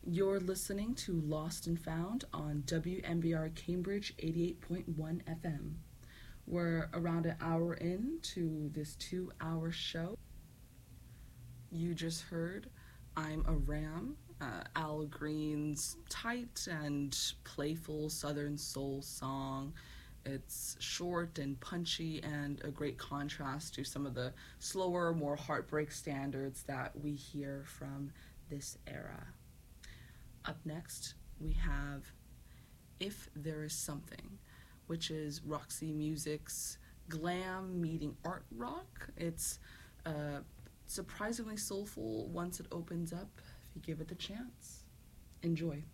You're listening to Lost and Found on WMBR Cambridge 88.1 FM. We're around an hour into this 2 hour show. You just heard I'm a Ram, Al Green's tight and playful Southern soul song. It's short and punchy and a great contrast to some of the slower, more heartbreak standards that we hear from this era. Up next, we have If There Is Something, which is Roxy Music's glam meeting art rock. It's surprisingly soulful once it opens up, if you give it the chance. Enjoy.